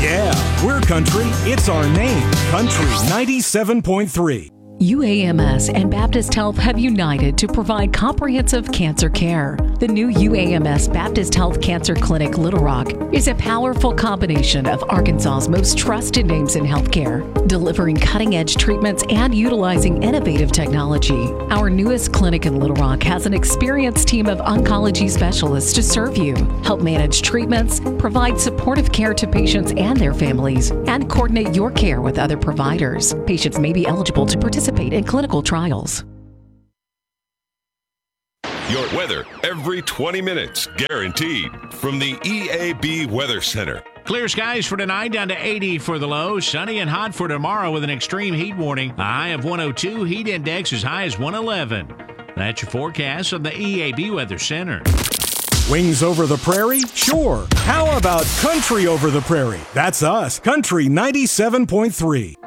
Yeah, we're country. It's our name. Country 97.3. UAMS and Baptist Health have united to provide comprehensive cancer care. The new UAMS Baptist Health Cancer Clinic Little Rock is a powerful combination of Arkansas's most trusted names in healthcare, delivering cutting-edge treatments and utilizing innovative technology. Our newest clinic in Little Rock has an experienced team of oncology specialists to serve you, help manage treatments, provide supportive care to patients and their families, and coordinate your care with other providers. Patients may be eligible to participate in clinical trials. Your weather every 20 minutes, guaranteed, from the EAB Weather Center. Clear skies for tonight, down to 80 for the low. Sunny and hot for tomorrow with an extreme heat warning. A high of 102, heat index as high as 111. That's your forecast from the EAB Weather Center. Wings over the prairie? Sure. How about country over the prairie? That's us, Country 97.3.